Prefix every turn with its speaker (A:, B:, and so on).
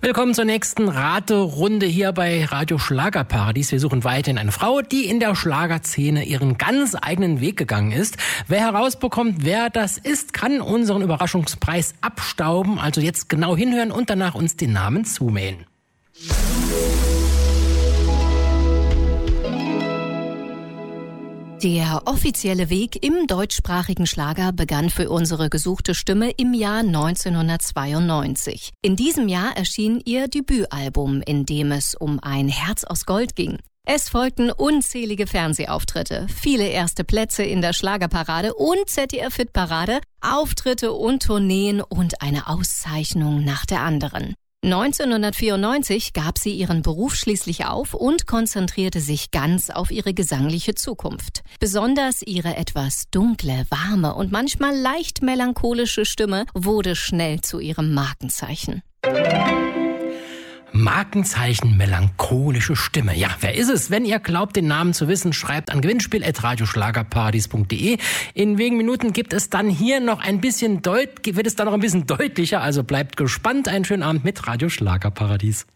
A: Willkommen zur nächsten Raterunde hier bei Radio Schlagerparadies. Wir suchen weiterhin eine Frau, die in der Schlagerszene ihren ganz eigenen Weg gegangen ist. Wer herausbekommt, wer das ist, kann unseren Überraschungspreis abstauben. Also jetzt genau hinhören und danach uns den Namen zumähen.
B: Der offizielle Weg im deutschsprachigen Schlager begann für unsere gesuchte Stimme im Jahr 1992. In diesem Jahr erschien ihr Debütalbum, in dem es um ein Herz aus Gold ging. Es folgten unzählige Fernsehauftritte, viele erste Plätze in der Schlagerparade und ZDF-Hitparade, Auftritte und Tourneen und eine Auszeichnung nach der anderen. 1994 gab sie ihren Beruf schließlich auf und konzentrierte sich ganz auf ihre gesangliche Zukunft. Besonders ihre etwas dunkle, warme und manchmal leicht melancholische Stimme wurde schnell zu ihrem Markenzeichen.
A: Markenzeichen, melancholische Stimme. Ja, wer ist es? Wenn ihr glaubt, den Namen zu wissen, schreibt an gewinnspiel@radioschlagerparadies.de. In wenigen Minuten gibt es dann hier noch ein bisschen wird es dann noch ein bisschen deutlicher, also bleibt gespannt. Einen schönen Abend mit Radio Schlagerparadies.